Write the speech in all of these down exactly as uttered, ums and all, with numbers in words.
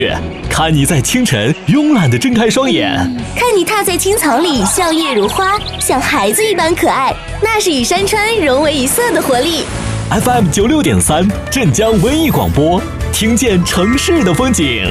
看你在清晨慵懒地睁开双眼， 看你踏在青草里笑靥如花，像孩子一般可爱，那是与山川融为一色的活力。 F M 九六点三镇江文艺广播，听见城市的风景。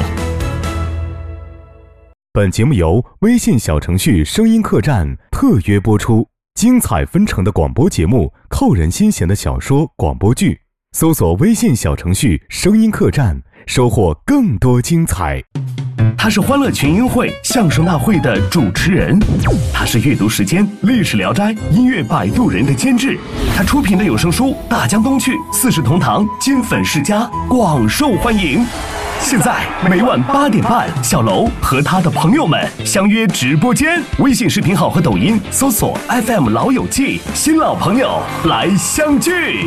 本节目由微信小程序声音客栈特约播出，精彩纷呈的广播节目，扣人心弦的小说、广播剧，搜索微信小程序声音客栈，收获更多精彩。他是欢乐群英会相声大会的主持人，他是阅读时间历史聊斋音乐摆渡人的监制，他出品的有声书《大江东去》《四世同堂》《金粉世家》广受欢迎。现在每晚八点半，小楼和他的朋友们相约直播间，微信视频号和抖音搜索 F M 老友记，新老朋友来相聚。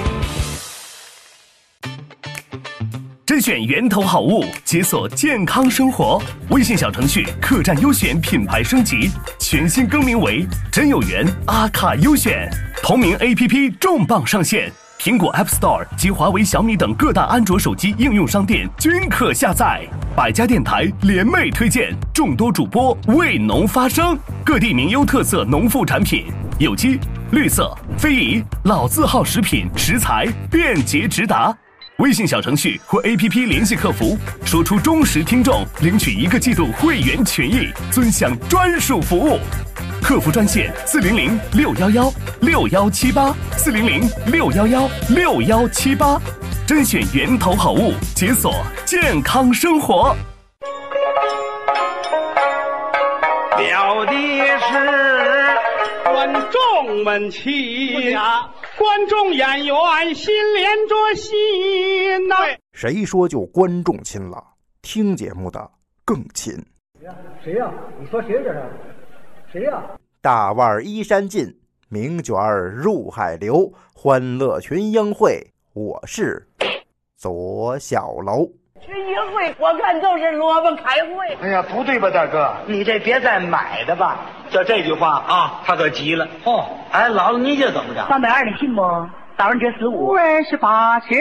甄选源头好物，解锁健康生活。微信小程序客栈优选品牌升级，全新更名为真有缘阿卡优选。同名 A P P 重磅上线，苹果 App Store 及华为、小米等各大安卓手机应用商店均可下载。百家电台联袂推荐，众多主播为农发声，各地名优特色农副产品，有机、绿色、非遗、老字号食品食材便捷直达。微信小程序或 A P P 联系客服，说出忠实听众，领取一个季度会员权益，尊享专属服务。客服专线四零零六幺幺六幺七八四零零六幺幺六幺七八，甄选源头好物，解锁健康生活。 表的是观众们齐呀。观众演员心连着心呐、啊， 谁说就观众亲了？听节目的更亲。 谁呀、啊？你说谁这是？谁呀、啊？ 大腕依山尽，名卷入海流，欢乐群英会，我是左小楼。 群英会，我看就是萝卜开会。 哎呀，不对吧，大哥？ 你这别再买的吧。 就这句话啊，他可急了。哦，哎，姥姥，你这怎么着？ 三百二，你信不？打完折十五。 为是八千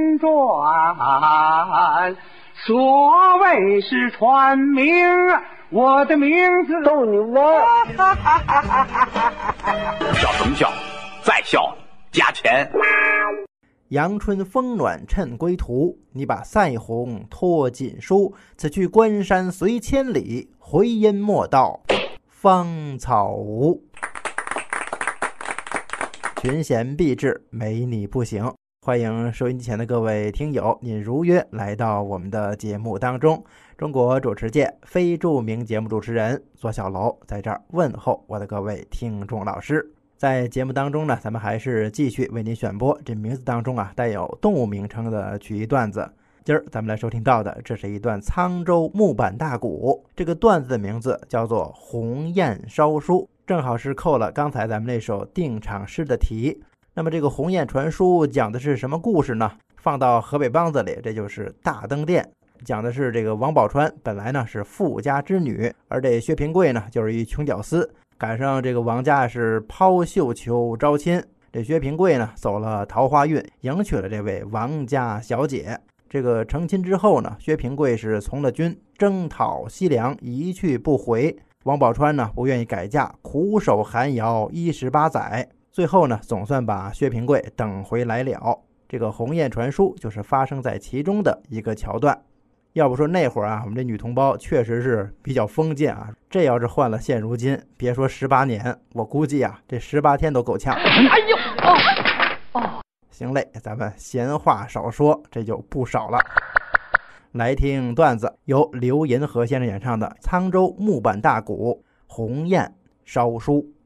转，所谓是传名，我的名字逗你玩。 笑什么笑？再笑加钱。 阳春风暖趁归途，你把赛红托锦书。此去关山随千里，回音莫到芳草无。群贤毕至，没你不行。欢迎收音机前的各位听友，您如约来到我们的节目当中。中国主持界非著名节目主持人左小楼在这儿问候我的各位听众老师。在节目当中呢，咱们还是继续为您选播这名字当中啊带有动物名称的曲艺段子。今儿咱们来收听到的，这是一段沧州木板大鼓。这个段子的名字叫做《鸿雁烧书》，正好是扣了刚才咱们那首定场诗的题。那么这个鸿雁传书讲的是什么故事呢？放到河北梆子里，这就是大灯殿。讲的是这个王宝钏本来呢是富家之女，而这薛平贵呢就是一穷屌丝。赶上这个王家是抛绣球招亲，这薛平贵呢走了桃花运，迎娶了这位王家小姐。这个成亲之后呢，薛平贵是从了军，征讨西凉，一去不回。王宝钏呢不愿意改嫁，苦守寒窑一十八载，最后呢总算把薛平贵等回来了。这个鸿雁传书就是发生在其中的一个桥段。要不说那会儿啊，我们这女同胞确实是比较封建啊。这要是换了现如今，别说十八年，我估计啊，这十八天都够呛。 哎呦，哦哦， 行嘞，咱们闲话少说，这就不少了。来听段子，由刘银河先生演唱的《沧州木板大鼓鸿雁烧书》。